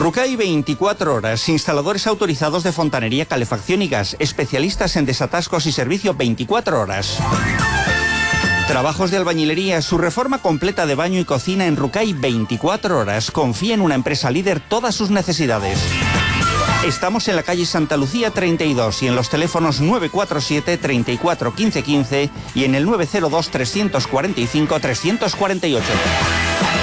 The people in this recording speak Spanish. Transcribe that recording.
Rucay 24 horas, instaladores autorizados de fontanería, calefacción y gas, especialistas en desatascos y servicio 24 horas. Trabajos de albañilería, su reforma completa de baño y cocina en Rucay 24 horas. Confía en una empresa líder todas sus necesidades. Estamos en la calle Santa Lucía 32 y en los teléfonos 947 34 15 15 y en el 902 345 348.